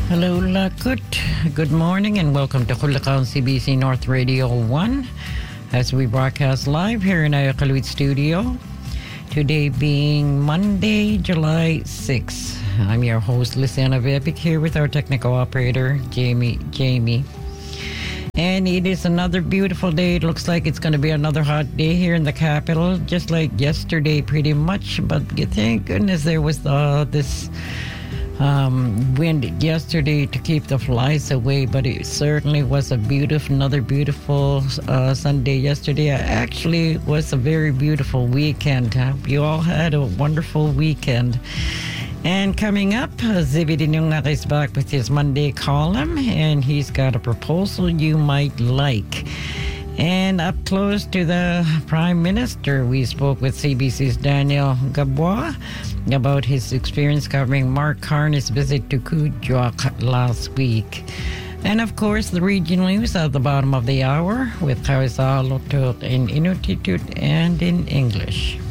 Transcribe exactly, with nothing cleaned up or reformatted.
Hello, Lakut. Good morning and welcome to Khulakaun C B C North Radio one as we broadcast live here in our Ayakalwit studio. Today being Monday, July sixth. I'm your host, Luciana Vepic, here with our technical operator, Jamie. Jamie. And it is another beautiful day. It looks like it's going to be another hot day here in the capital, just like yesterday pretty much. But thank goodness there was uh, this um, wind yesterday to keep the flies away. But it certainly was a beautiful, another beautiful uh, Sunday yesterday. Actually, it was a very beautiful weekend. Hope you all had a wonderful weekend. And coming up, Zibidi Nunga is back with his Monday column, and he's got a proposal you might like. And up close to the Prime Minister, we spoke with C B C's Daniel Gabois about his experience covering Mark Carney's visit to Kuujjuaq last week. And of course, the regional news at the bottom of the hour with Kawisa Lotuk in Inuktitut and in English.